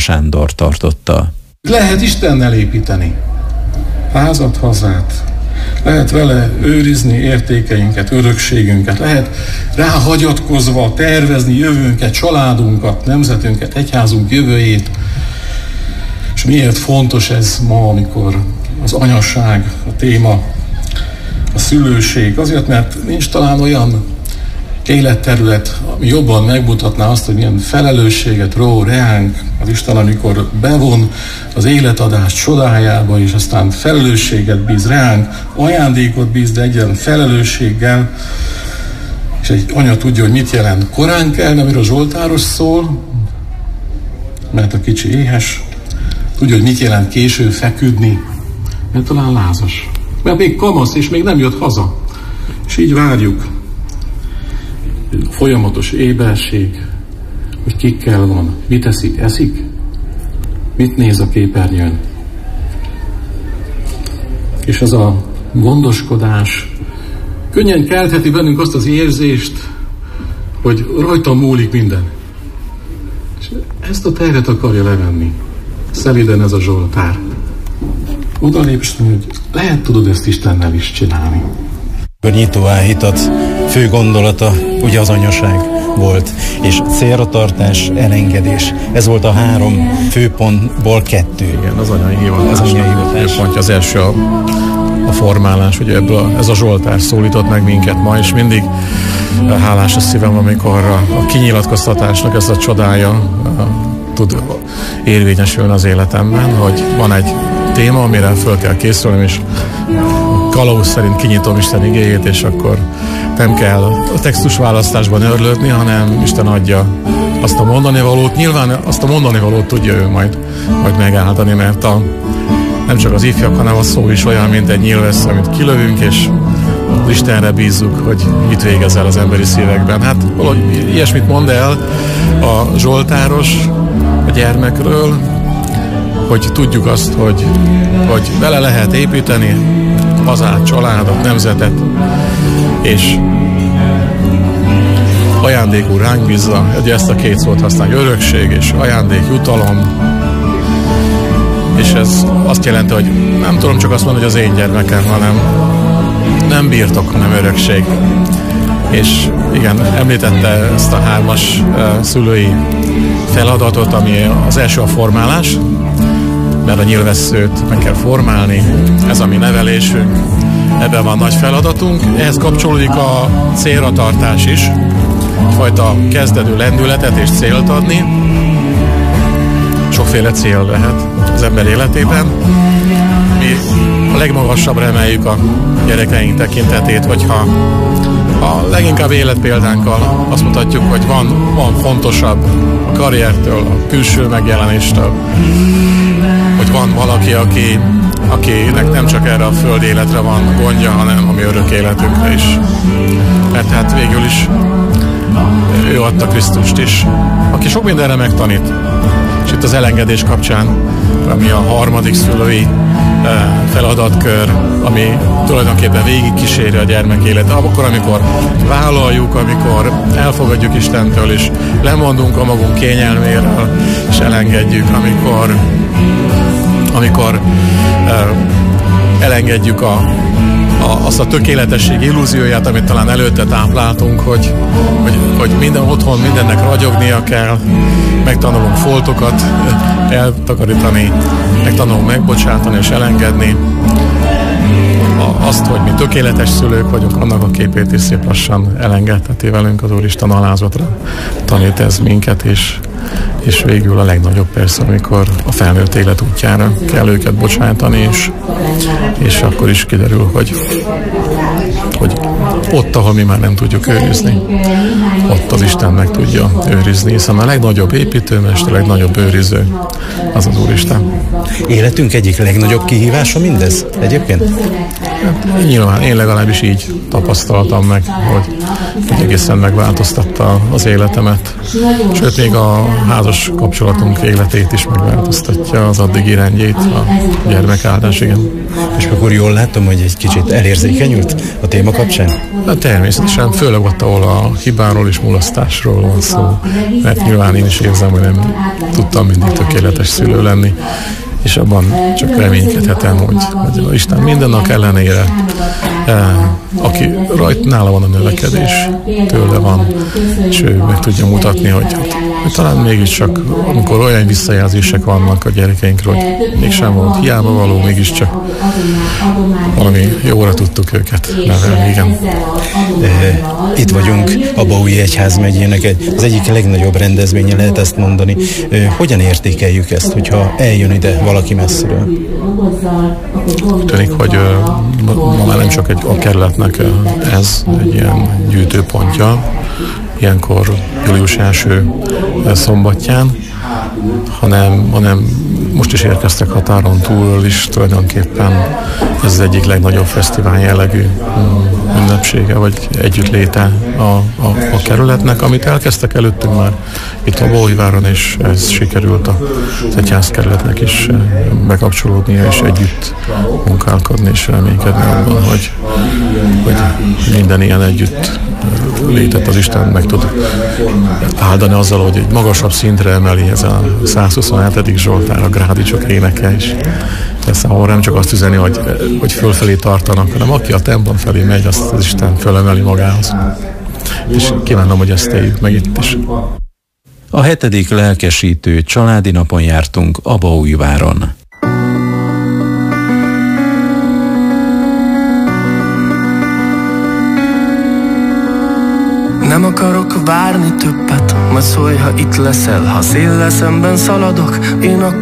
Sándor tartotta. Lehet Istennel építeni házat, hazát. Lehet vele őrizni értékeinket, örökségünket. Lehet rá hagyatkozva tervezni jövőnket, családunkat, nemzetünket, egyházunk jövőjét. És miért fontos ez ma, amikor az anyaság a téma, a szülőség? Azért, mert nincs talán olyan életterület, ami jobban megmutatná azt, hogy milyen felelősséget ró reánk az Isten, amikor bevon az életadás csodájába, és aztán felelősséget bíz reánk, ajándékot bíz, de egyen felelősséggel, és egy anya tudja, hogy mit jelent korán kelni, amiről a Zsoltáros szól, mert a kicsi éhes, tudja, hogy mit jelent késő feküdni, mert talán lázas, mert még kamasz, és még nem jött haza, és így várjuk. Folyamatos éberség, hogy kikkel van, mit eszik, mit néz a képernyőn. És az a gondoskodás könnyen keltheti bennünk azt az érzést, hogy rajtam múlik minden. És ezt a terhet akarja levenni. Szeliden ez a Zsoltár. Odalép, és mondja, hogy lehet tudod ezt Istennel is csinálni. Nyitó áhítat fő gondolata ugye az anyaság volt, és célra tartás, elengedés. Ez volt a 3 főpontból 2. Igen, az anyai hivatás. Pontja az első a formálás, ugye ebből ez a Zsoltár szólított meg minket ma, és mindig hálás a szívem, amikor a kinyilatkoztatásnak ez a csodája tud érvényesülni az életemben, hogy van egy téma, amire föl kell készülni, és kalauz szerint kinyitom Isten igéjét, és akkor nem kell a textus választásban örlődni, hanem Isten adja azt a mondani valót. Nyilván azt a mondani valót tudja ő majd megáldani, mert nem csak az ifjak, hanem a szó is olyan, mint egy nyílvesze, amit kilövünk, és Istenre bízzuk, hogy mit végez el az emberi szívekben. Hát valahogy ilyesmit mond el a Zsoltáros a gyermekről, hogy tudjuk azt, hogy vele lehet építeni hazát, családot, nemzetet, és ajándékul ránk bízza, ugye ezt a 2 szót használja, örökség és ajándék, jutalom, és ez azt jelenti, hogy nem tudom csak azt mondani, hogy az én gyermekem, hanem nem birtok, hanem örökség. És igen, említette ezt a 3-as szülői feladatot, ami az első a formálás, mert a nyilvesszőt meg kell formálni, ez a mi nevelésünk, ebben van nagy feladatunk. Ehhez kapcsolódik a célra tartás is, egyfajta kezdető lendületet és célt adni. Sokféle cél lehet az ember életében. Mi a legmagasabbra emeljük a gyerekeink tekintetét, hogyha a leginkább életpéldánkkal azt mutatjuk, hogy van fontosabb a karriertől, a külső megjelenéstől, hogy van valaki, akinek nem csak erre a föld életre van gondja, hanem a mi örök életünkre is. Mert hát végül is ő adta Krisztust is, aki sok mindenre megtanít. És itt az elengedés kapcsán, ami a 3. szülői feladatkör, ami tulajdonképpen végig kíséri a gyermek életet. Akkor, amikor vállaljuk, amikor elfogadjuk Istentől, és lemondunk a magunk kényelméről, és elengedjük, amikor elengedjük azt a tökéletesség illúzióját, amit talán előtte tápláltunk, hogy minden otthon mindennek ragyognia kell, megtanulunk foltokat eltakarítani, megtanulunk megbocsátani és elengedni. Azt, hogy mi tökéletes szülők vagyunk, annak a képét is szép lassan elengedheti velünk az Úristen alázatra. Tanít ez minket, és végül a legnagyobb persze, amikor a felnőtt élet útjára kell őket bocsátani, és akkor is kiderül, hogy ott, ahol mi már nem tudjuk őrizni, ott az Isten meg tudja őrizni, hiszen a legnagyobb építőmester, a legnagyobb őriző az az Úristen. Életünk egyik legnagyobb kihívása mindez egyébként? Hát, nyilván én legalábbis így tapasztaltam meg, hogy egészen megváltoztatta az életemet. Sőt, még a házas kapcsolatunk életét is megváltoztatja, az addigi rendjét, a gyermekáldás, igen. És akkor jól látom, hogy egy kicsit elérzékenyült a téma kapcsán? Természetesen, főleg ott, ahol a hibáról és mulasztásról van szó, mert nyilván én is érzem, hogy nem tudtam mindig tökéletes szülő lenni, és abban csak reménykedhetem, hogy Isten mindennek ellenére, aki nála van a növekedés, tőle van, és ő meg tudja mutatni, hogy talán mégiscsak, amikor olyan visszajelzések vannak a gyerekeinkről, hogy mégsem volt hiába való, mégiscsak valami jóra tudtuk őket nevelni, igen. Itt vagyunk a Baui Egyházmegyének az egyik legnagyobb rendezvénye, lehet ezt mondani. Hogyan értékeljük ezt, hogyha eljön ide valaki messziről? Tűnik, hogy ma már nem csak a kerületnek ez egy ilyen gyűjtőpontja, ilyenkor július 1. szombatján, hanem most is érkeztek határon túlról is, tulajdonképpen ez az egyik legnagyobb fesztivál jellegű ünnepsége, vagy együttléte a kerületnek, amit elkezdtek előttünk már itt a Bauhiváron, és ez sikerült az egyházkerületnek is bekapcsolódnia, és együtt munkálkodni, és reménykedni abban, hogy minden ilyen együtt létet az Isten meg tud áldani azzal, hogy egy magasabb szintre emeli ez a 127. Zsoltár, a grádicsok éneke is. Ez ahol nem csak azt üzeni, hogy fölfelé tartanak, hanem aki a templom felé megy, azt az Isten fölemeli magához. És kívánom, hogy ezt éljük meg itt is. A 7. lelkesítő családi napon jártunk a Bauhiváron. Nem akarok várni többet, majd szólj, ha itt leszel, ha széllel szemben szaladok, én